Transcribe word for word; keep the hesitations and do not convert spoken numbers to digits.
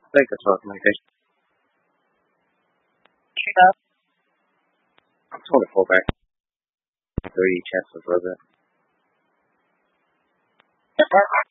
Take a short communication. I'm told to fall back. Three chances was it?